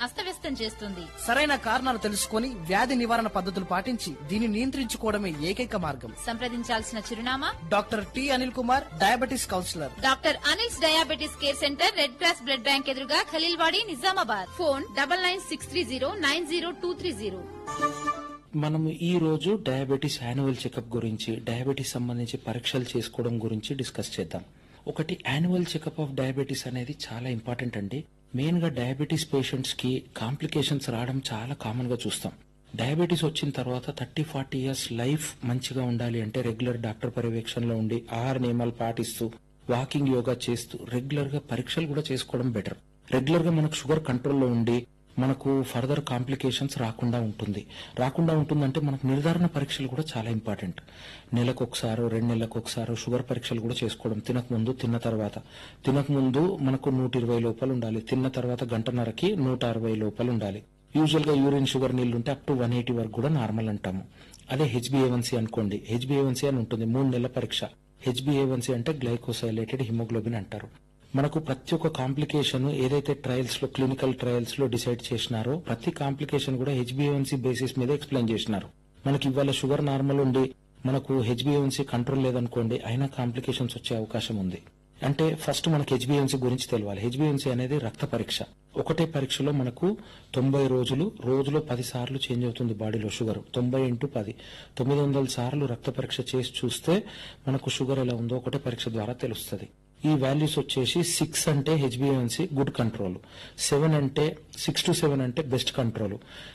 అస్తవ్యస్తం చేస్తుంది. సరైన కారణాలు తెలుసుకొని వ్యాధి నివారణ పద్ధతులు పాటించి దీన్ని నియంత్రించుకోవడమే ఏకైక మార్గం. సంప్రదించాల్సిన చిరునామా doctor T Anil Kumar, diabetes councillor, doctor Anil's diabetes care centre, red cross blood bank ఎదురుగా, ఖలీల్వాడి, నిజామాబాద్. ఫోన్ 9963090230. మనం ఈ రోజు డయాబెటీస్ యాన్యువల్ చెకప్ గురించి, డయాబెటీస్ సంబంధించి పరీక్షలు చేసుకోవడం గురించి డిస్కస్ చేద్దాం. ఒకటి, యాన్యువల్ చెకప్ ఆఫ్ డయాబెటీస్ అనేది చాలా ఇంపార్టెంట్ అండి. మెయిన్ గా డయాబెటీస్ పేషెంట్స్ కి కాంప్లికేషన్స్ రావడం చాలా కామన్ గా చూస్తాం. డయాబెటీస్ వచ్చిన తర్వాత 30-40 ఇయర్స్ లైఫ్ మంచిగా ఉండాలి అంటే రెగ్యులర్ డాక్టర్ పర్యవేక్షణలో ఉండి ఆహార నియమాలు పాటిస్తూ వాకింగ్, యోగా చేస్తూ రెగ్యులర్ గా పరీక్షలు కూడా చేసుకోవడం బెటర్. రెగ్యులర్ గా మనకు షుగర్ కంట్రోల్లో ఉండి మనకు ఫర్దర్ కాంప్లికేషన్స్ రాకుండా ఉంటుందంటే మనకు నిర్ధారణ పరీక్షలు కూడా చాలా ఇంపార్టెంట్. నెలకు ఒకసారో 2 నెలలకు ఒకసారో షుగర్ పరీక్షలు కూడా చేసుకోవడం. తినకముందు, తిన్న తర్వాత. తినకముందు మనకు 120 లోపల ఉండాలి, తిన్న తర్వాత గంటన్నరకి 160 లోపల ఉండాలి. యూజువల్ గా యూరిన్ షుగర్ నీళ్లు ఉంటే అప్ టు 180 వరకు కూడా నార్మల్ అంటాము. అదే HbA1c అనుకోండి, HbA1c అని ఉంటుంది, 3 నెలల పరీక్ష. HbA1c అంటే గ్లైకోసైలేటెడ్ హిమోగ్లోబిన్ అంటారు. మనకు ప్రతి ఒక్క కాంప్లికేషన్ ఏదైతే ట్రయల్స్ లో, క్లినికల్ ట్రయల్స్ లో డిసైడ్ చేసినారో ప్రతి కాంప్లికేషన్ కూడా HbA1c బేసిస్ మీద ఎక్స్ప్లెయిన్ చేసినారు. మనకి ఇవాళ షుగర్ నార్మల్ ఉండి మనకు HbA1c కంట్రోల్ లేదనుకోండి, అయినా కాంప్లికేషన్స్ వచ్చే అవకాశం ఉంది. అంటే ఫస్ట్ మనకు HbA1c గురించి తెలియాలి. HbA1c అనేది రక్త పరీక్ష. ఒకటే పరీక్షలో మనకు 90 రోజులు, రోజులో 10 సార్లు చేంజ్ అవుతుంది బాడీలో షుగర్. 90 × 10 900 సార్లు రక్త పరీక్ష చేసి చూస్తే మనకు షుగర్ ఎలా ఉందో ఒకటే పరీక్ష ద్వారా తెలుస్తుంది. ఈ వాల్యూస్ వచ్చేసి 6 అంటే HbA1c గుడ్ కంట్రోల్, 6 to 7 అంటే బెస్ట్ కంట్రోల్,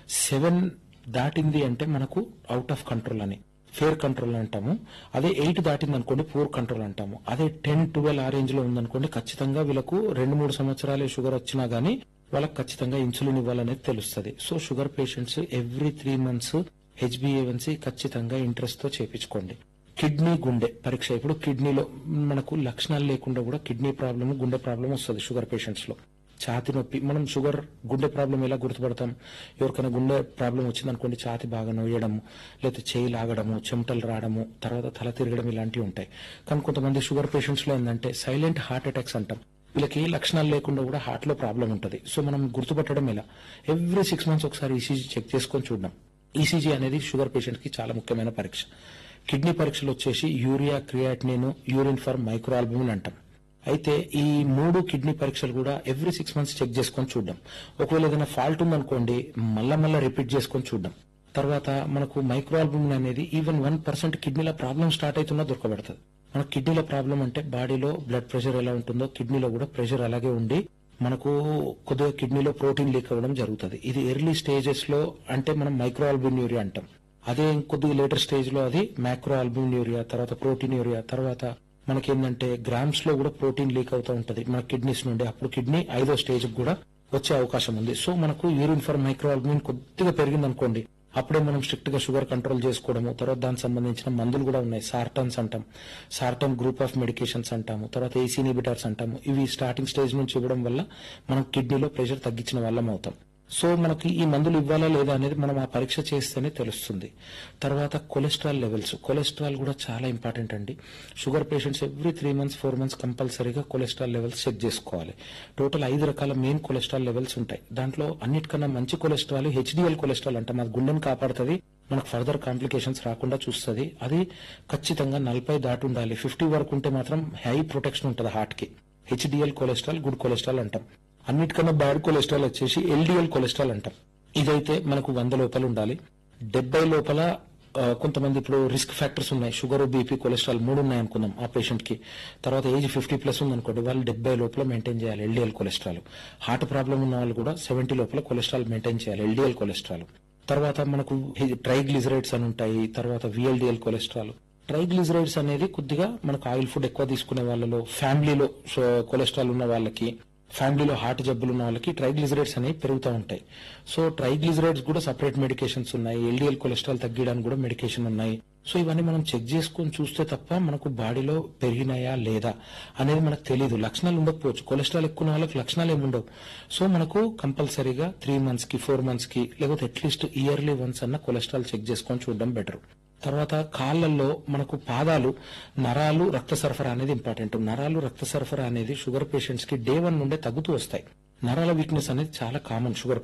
7 దాటింది అంటే మనకు అవుట్ ఆఫ్ కంట్రోల్ అని, ఫేర్ కంట్రోల్ అంటాము. అదే 8 దాటింది అనుకోండి పూర్ కంట్రోల్ అంటాము. అదే 10-12 ఆ రేంజ్ లో ఉందనుకోండి ఖచ్చితంగా వీళ్ళకు 2-3 సంవత్సరాలే షుగర్ వచ్చినా గానీ వాళ్ళకి ఖచ్చితంగా ఇన్సులిన్ ఇవ్వాలనేది తెలుస్తుంది. So sugar patients every 3 months HbA1c ఖచ్చితంగా ఇంట్రెస్ట్ తో చేపించుకోండి. కిడ్నీ, గుండె పరీక్ష. ఇప్పుడు కిడ్నీలో మనకు లక్షణాలు లేకుండా కూడా కిడ్నీ ప్రాబ్లమ్, గుండె ప్రాబ్లం వస్తుంది షుగర్ పేషెంట్స్ లో. ఛాతి నొప్పి, మనం షుగర్ గుండె ప్రాబ్లం ఎలా గుర్తుపడతాం? ఎవరికైనా గుండె ప్రాబ్లం వచ్చిందనుకోండి ఛాతి బాగా నొయ్యడము, లేకపోతే చేయి లాగడము, చెమటలు రావడము, తర్వాత తల తిరగడం ఇలాంటివి ఉంటాయి. కానీ కొంతమంది షుగర్ పేషెంట్స్ లో ఏంటంటే సైలెంట్ హార్ట్ అటాక్స్ అంటాం. వీళ్ళకి ఏ లక్షణాలు లేకుండా కూడా హార్ట్ లో ప్రాబ్లం ఉంటుంది. సో మనం గుర్తుపట్టడం ఎలా? ఎవ్రీ 6 months ఒకసారి ఈసీజీ చెక్ చేసుకొని చూడడం. ఈసీజీ అనేది షుగర్ పేషెంట్ కి చాలా ముఖ్యమైన పరీక్ష. కిడ్నీ పరీక్షలు వచ్చేసి యూరియా, క్రియాటినిన్, యూరిన్ ఫర్ మైక్రోఆల్బుమిన్ అంటాం. అయితే ఈ 3 కిడ్నీ పరీక్షలు కూడా ఎవ్రీ 6 months చెక్ చేసుకొని చూడడం. ఒకవేళ ఏదైనా ఫాల్ట్ ఉందనుకోండి మళ్ళా రిపీట్ చేసుకొని చూడడం. తర్వాత మనకు మైక్రోఆల్బుమిన్ అనేది ఈవెన్ 1% కిడ్నీలో ప్రాబ్లం స్టార్ట్ అవుతున్నా దొరకబడుతుంది. మనకు కిడ్నీలో ప్రాబ్లం అంటే బాడీలో బ్లడ్ ప్రెషర్ ఎలా ఉంటుందో కిడ్నీలో కూడా ప్రెషర్ అలాగే ఉండి మనకు కొద్దిగా కిడ్నీలో ప్రోటీన్ లీక్ అవ్వడం జరుగుతుంది. ఇది ఎర్లీ స్టేజెస్ లో అంటే మనం మైక్రోఆల్బుమిన్యూరియా అంటాం. అదే కొద్దిగా లేటర్ స్టేజ్ లో అది మ్యాక్రోఆల్బుమిన్యూరియా, తర్వాత ప్రోటీన్ యూరియా, తర్వాత మనకేంటంటే గ్రామ్స్ లో కూడా ప్రోటీన్ లీక్ అవుతూ ఉంటది మన కిడ్నీస్ నుండి. అప్పుడు కిడ్నీ 5వ స్టేజ్ కూడా వచ్చే అవకాశం ఉంది. సో మనకు యూరిన్ ఫర్ మైక్రోఆల్బుమిన్ కొద్దిగా పెరిగింది అనుకోండి, అప్పుడే మనం స్ట్రిక్ట్ గా షుగర్ కంట్రోల్ చేసుకోవడము. తర్వాత దానికి సంబంధించిన మందులు కూడా ఉన్నాయి, సార్టన్స్ అంటాం, సార్టన్ గ్రూప్ ఆఫ్ మెడికేషన్స్ అంటాము, తర్వాత ఏసీ ఇన్హిబిటర్స్ అంటాము. ఇవి స్టార్టింగ్ స్టేజ్ నుంచి ఇవ్వడం వల్ల మనం కిడ్నీలో ప్రెషర్ తగ్గించిన వాళ్ళం అవుతాం. సో మనకి ఈ మందులు ఇవ్వాలా లేదా అనేది మనం ఆ పరీక్ష చేస్తేనే తెలుస్తుంది. తర్వాత కొలెస్ట్రాల్ లెవెల్స్. కొలెస్ట్రాల్ కూడా చాలా ఇంపార్టెంట్ అండి. Sugar patients every 3 months 4 months కంపల్సరీగా కొలెస్ట్రాల్ లెవెల్స్ చెక్ చేసుకోవాలి. టోటల్ 5 రకాల మెయిన్ కొలెస్ట్రాల్ లెవెల్స్ ఉంటాయి. దాంట్లో అన్నిటికన్నా మంచి కొలెస్ట్రాల్ HDL కొలెస్ట్రాల్ అంటాం. అది గుండెని కాపాడుతుంది, మనకు ఫర్దర్ కాంప్లికేషన్స్ రాకుండా చూస్తుంది. అది ఖచ్చితంగా 40 దాటి ఉండాలి. 50 వరకు ఉంటే మాత్రం హై ప్రొటెక్షన్ ఉంటుంది హార్ట్ కి. HDL కొలెస్ట్రాల్ గుడ్ కొలెస్ట్రాల్ అంటాం. అన్నిటికన్నా బ్యాడ్ కొలెస్ట్రాల్ వచ్చేసి LDL కొలెస్ట్రాల్ అంటాం. ఇదైతే మనకు 100 లోపల ఉండాలి. 70 లోపల కొంతమంది ఇప్పుడు రిస్క్ ఫ్యాక్టర్స్ ఉన్నాయి, షుగర్, బీపీ, కొలెస్ట్రాల్ 3 ఉన్నాయి అనుకుందాం ఆ పేషెంట్ కి. తర్వాత ఏజ్ 50+ ఉందనుకోండి, వాళ్ళు 70 లోపల మెయింటైన్ చేయాలి LDL కొలెస్ట్రాల్. హార్ట్ ప్రాబ్లం ఉన్న వాళ్ళు కూడా 70 లోపల కొలెస్ట్రాల్ మెయింటైన్ చేయాలి, LDL కొలెస్ట్రాల్. తర్వాత మనకు ట్రైగ్లిజరైడ్స్ అని ఉంటాయి, తర్వాత VLDL కొలెస్ట్రాల్. ట్రైగ్లిజరైడ్స్ అనేది కొద్దిగా మనకు ఆయిల్ ఫుడ్ ఎక్కువ తీసుకునే వాళ్ళలో, ఫ్యామిలీలో కొలెస్ట్రాల్ ఉన్న వాళ్ళకి, ఫ్యామిలీలో హార్ట్ జబ్బులు ఉన్న వాళ్ళకి ట్రైగ్లిజరైడ్స్ అనేవి పెరుగుతూ ఉంటాయి. సో ట్రైగ్లిజరైడ్స్ కూడా సపరేట్ మెడికేషన్స్ ఉన్నాయి, LDL కొలెస్ట్రాల్ తగ్గడానికి కూడా మెడికేషన్ ఉన్నాయి. సో ఇవన్నీ మనం చెక్ చేసుకొని చూస్తే తప్ప మనకు బాడీలో పెరిగినాయా లేదా అనేది మనకు తెలియదు. లక్షణాలు ఉండకపోవచ్చు, కొలెస్ట్రాల్ ఎక్కువ వాళ్ళకి లక్షణాలు ఏమి ఉండవు. సో మనకు కంపల్సరీగా 3 months కి 4 months కి లేకపోతే అట్లీస్ట్ ఇయర్లీ వన్స్ అన్న కొలెస్ట్రాల్ చెక్ చేసుకొని చూడడం బెటర్. తర్వాత కాళ్ళల్లో మనకు పాదాలు, నరాలు, రక్త సరఫరా అనేది ఇంపార్టెంట్. నరాలు, రక్త సరఫరా అనేది షుగర్ పేషెంట్స్ కి డే 1 నుండే తగ్గుతూ వస్తాయి. నరాల వీక్నెస్ అనేది చాలా కామన్ షుగర్